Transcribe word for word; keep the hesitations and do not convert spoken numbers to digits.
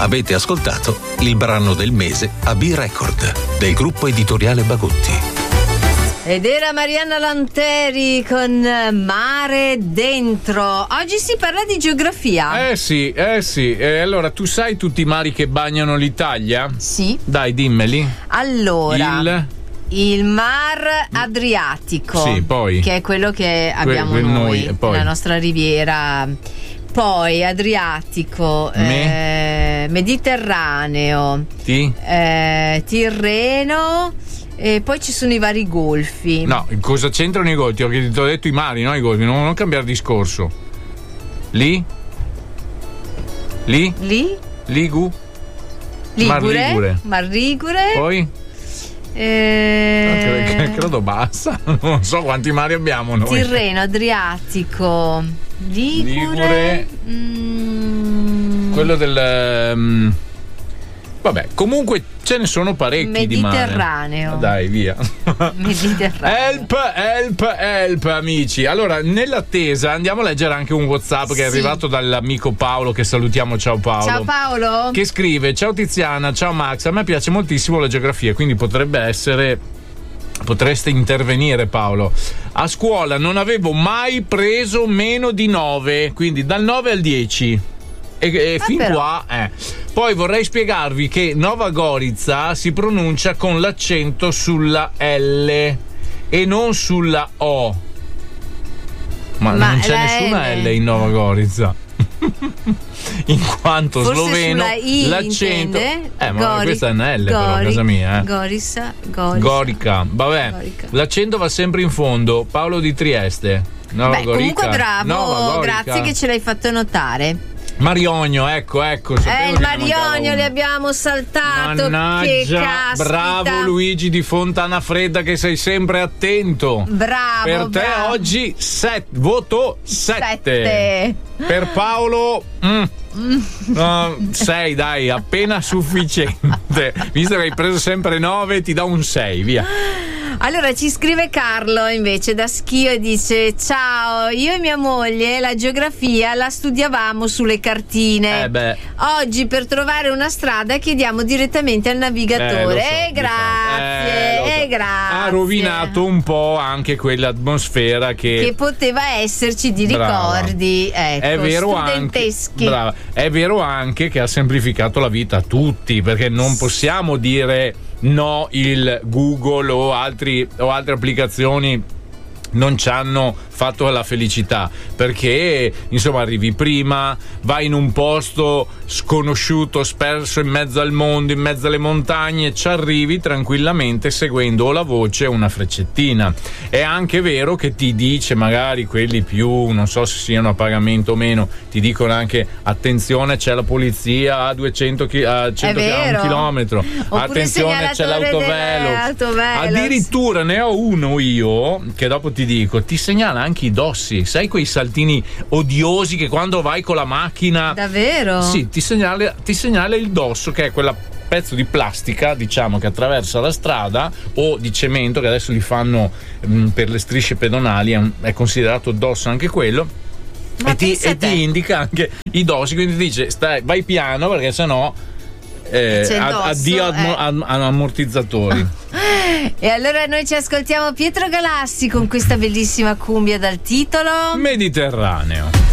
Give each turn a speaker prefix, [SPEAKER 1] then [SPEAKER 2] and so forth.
[SPEAKER 1] Avete ascoltato il brano del mese a B-Record del gruppo editoriale Bagotti.
[SPEAKER 2] Ed era Marianna Lanteri con Mare Dentro. Oggi si parla di geografia.
[SPEAKER 3] Eh sì, eh sì. E allora, tu sai tutti i mari che bagnano l'Italia?
[SPEAKER 2] Sì.
[SPEAKER 3] Dai, dimmeli.
[SPEAKER 2] Allora,
[SPEAKER 3] il...
[SPEAKER 2] il Mar Adriatico.
[SPEAKER 3] Sì, poi.
[SPEAKER 2] Che è quello che abbiamo
[SPEAKER 3] que-
[SPEAKER 2] noi,
[SPEAKER 3] noi poi.
[SPEAKER 2] la nostra riviera. Poi Adriatico,
[SPEAKER 3] Me?
[SPEAKER 2] eh, Mediterraneo,
[SPEAKER 3] Ti?
[SPEAKER 2] eh, Tirreno, e poi ci sono i vari golfi.
[SPEAKER 3] No, cosa c'entrano i golfi? Ti ho detto i mari, no i golfi, non, non cambiare discorso. Lì? Lì?
[SPEAKER 2] Lì?
[SPEAKER 3] Ligu?
[SPEAKER 2] Ligure,
[SPEAKER 3] Mar Ligure.
[SPEAKER 2] Mar Ligure.
[SPEAKER 3] Poi?
[SPEAKER 2] Eh...
[SPEAKER 3] No, credo, credo basta. Non so quanti mari abbiamo noi.
[SPEAKER 2] Tirreno, Adriatico, Ligure,
[SPEAKER 3] Ligure.
[SPEAKER 2] Mm...
[SPEAKER 3] Quello del... Um... Vabbè, comunque ce ne sono parecchi di mare.
[SPEAKER 2] Mediterraneo.
[SPEAKER 3] Dai, via.
[SPEAKER 2] Mediterraneo.
[SPEAKER 3] Help, help, help, amici. Allora, nell'attesa andiamo a leggere anche un WhatsApp che
[SPEAKER 2] Sì.
[SPEAKER 3] è arrivato dall'amico Paolo, che salutiamo. Ciao Paolo.
[SPEAKER 2] Ciao Paolo.
[SPEAKER 3] Che scrive: ciao Tiziana, ciao Max, a me piace moltissimo la geografia, quindi potrebbe essere... Potreste intervenire, Paolo. A scuola non avevo mai preso meno di nove, quindi dal nove al dieci. E, e
[SPEAKER 2] Ah,
[SPEAKER 3] fin
[SPEAKER 2] però.
[SPEAKER 3] qua, eh. Poi vorrei spiegarvi che Nova Gorica si pronuncia con l'accento sulla L e non sulla O. Ma,
[SPEAKER 2] Ma
[SPEAKER 3] non c'è
[SPEAKER 2] la
[SPEAKER 3] nessuna
[SPEAKER 2] L.
[SPEAKER 3] L in Nova Gorica. In quanto
[SPEAKER 2] Forse
[SPEAKER 3] sloveno
[SPEAKER 2] sulla I
[SPEAKER 3] l'accento
[SPEAKER 2] intende?
[SPEAKER 3] eh ma
[SPEAKER 2] Gori-
[SPEAKER 3] questa è una L, però
[SPEAKER 2] Gori-
[SPEAKER 3] casa mia, eh.
[SPEAKER 2] Gorissa, Gorissa.
[SPEAKER 3] Gorica, vabbè,
[SPEAKER 2] Gorica.
[SPEAKER 3] l'accento va sempre in fondo. Paolo di Trieste. Nova
[SPEAKER 2] Beh,
[SPEAKER 3] Gorica.
[SPEAKER 2] comunque bravo,
[SPEAKER 3] Nova Gorica.
[SPEAKER 2] grazie che ce l'hai fatto notare.
[SPEAKER 3] Marionio, ecco, ecco. sapevo
[SPEAKER 2] Eh, il
[SPEAKER 3] che ne
[SPEAKER 2] Marionio
[SPEAKER 3] mancava
[SPEAKER 2] li
[SPEAKER 3] uno.
[SPEAKER 2] abbiamo saltato. Che
[SPEAKER 3] Mannaggia,
[SPEAKER 2] caspita.
[SPEAKER 3] bravo Luigi di Fontana Fredda, che sei sempre attento.
[SPEAKER 2] Bravo.
[SPEAKER 3] Per te
[SPEAKER 2] bravo.
[SPEAKER 3] oggi set, voto sette.
[SPEAKER 2] Sette.
[SPEAKER 3] Per Paolo mm, no, sei, dai, appena sufficiente. Visto che hai preso sempre nove, ti do un sei, via.
[SPEAKER 2] Allora ci scrive Carlo invece da Schio e dice: ciao, io e mia moglie la geografia la studiavamo sulle cartine.
[SPEAKER 3] Eh beh.
[SPEAKER 2] Oggi per trovare una strada chiediamo direttamente al navigatore.
[SPEAKER 3] Eh,
[SPEAKER 2] E
[SPEAKER 3] lo so,
[SPEAKER 2] grazie,
[SPEAKER 3] eh, lo so.
[SPEAKER 2] e grazie.
[SPEAKER 3] Ha rovinato un po' anche quell'atmosfera che,
[SPEAKER 2] che poteva esserci di
[SPEAKER 3] Brava.
[SPEAKER 2] ricordi, ecco,
[SPEAKER 3] è vero anche,
[SPEAKER 2] studenteschi.
[SPEAKER 3] brava, è vero anche che ha semplificato la vita a tutti, perché non possiamo dire no, il Google o altri o altre applicazioni non ci hanno fatto la felicità, perché insomma arrivi prima, vai in un posto sconosciuto, sperso in mezzo al mondo, in mezzo alle montagne, ci arrivi tranquillamente seguendo o la voce o una freccettina. È anche vero che ti dice, magari quelli più, non so se siano a pagamento o meno, ti dicono anche attenzione, c'è la polizia a duecento chi- a cento
[SPEAKER 2] vero.
[SPEAKER 3] chilometri,
[SPEAKER 2] Oppure
[SPEAKER 3] attenzione c'è
[SPEAKER 2] segnalatore
[SPEAKER 3] l'autovelox.
[SPEAKER 2] dell'autovelox.
[SPEAKER 3] Addirittura ne ho uno io che dopo ti dico, ti segnala anche i dossi, sai quei saltini odiosi che quando vai con la macchina,
[SPEAKER 2] Davvero?
[SPEAKER 3] sì, ti segnala, ti segnala il dosso, che è quella pezzo di plastica, diciamo, che attraversa la strada, o di cemento, che adesso li fanno mh, per le strisce pedonali, è, un- è considerato dosso anche quello.
[SPEAKER 2] Ma
[SPEAKER 3] E, ti,
[SPEAKER 2] pensa
[SPEAKER 3] e
[SPEAKER 2] te.
[SPEAKER 3] ti indica anche i dossi, quindi ti dice stai, vai piano perché sennò eh,
[SPEAKER 2] C'è il
[SPEAKER 3] ad-
[SPEAKER 2] dosso,
[SPEAKER 3] addio ad-
[SPEAKER 2] eh.
[SPEAKER 3] ad- ad ammortizzatori.
[SPEAKER 2] E allora noi ci ascoltiamo Pietro Galassi con questa bellissima cumbia dal titolo
[SPEAKER 3] Mediterraneo.